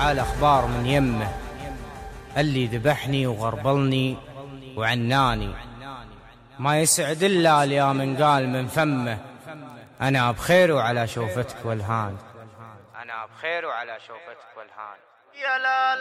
اسمع الأخبار من يمه، اللي ذبحني وغربلني وعناني، ما يسعد إلا اليا من قال من فمه أنا بخير وعلى شوفتك والهان، أنا بخير وعلى شوفتك والهان. يا لا